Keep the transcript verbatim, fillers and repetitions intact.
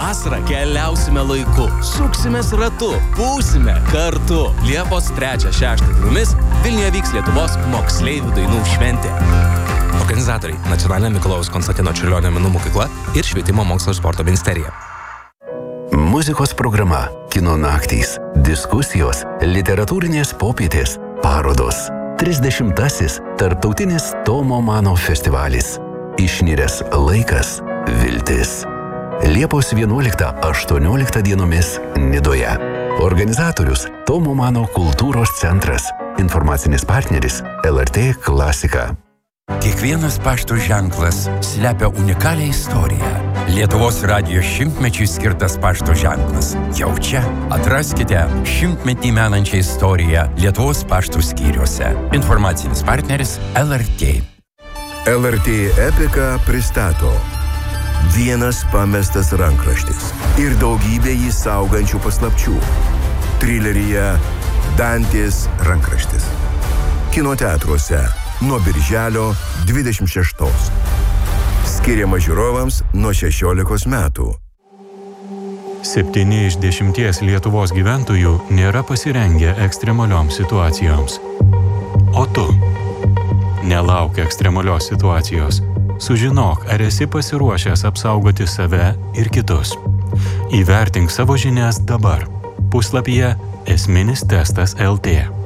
Vasarą keliausime laiku, suksimės ratu, būsime kartu. Liepos trečią šeštą dienomis Vilniuje vyks Lietuvos moksleivių dainų šventė. Organizatoriai – Nacionalinė Mikalojaus Konstantino Čiurlionio menų mokykla ir Švietimo mokslo ir sporto ministerija. Muzikos programa, kino naktys, diskusijos, literatūrinės popietės, parodos. trisdešimtasis Tarptautinis Tomo Mano festivalis. Išniręs laikas, viltis. Liepos vienuoliktą aštuonioliktą dienomis Nidoje. Organizatorius – Tomo Mano kultūros centras. Informacinis partneris – L R T Klasika. Kiekvienas pašto ženklas slepia unikalią istoriją. Lietuvos radijo šimtmečiui skirtas pašto ženklas. Jau čia atraskite šimtmetį menančią istoriją Lietuvos paštų skyriuose. Informacinis partneris – L R T. L R T Epika pristato Vienas pamestas rankraštis ir daugybė jį saugančių paslapčių. Trileryje Dantės rankraštis. Kino teatruose nuo birželio dvidešimt šeštos. Skiriama žiūrovams nuo šešiolikos metų. Septyni iš dešimties Lietuvos gyventojų nėra pasirengę ekstremalioms situacijoms. O tu? Nelauk ekstremalios situacijos. Sužinok, ar esi pasiruošęs apsaugoti save ir kitus. Įvertink savo žinias dabar. Puslapyje esminis testas L T.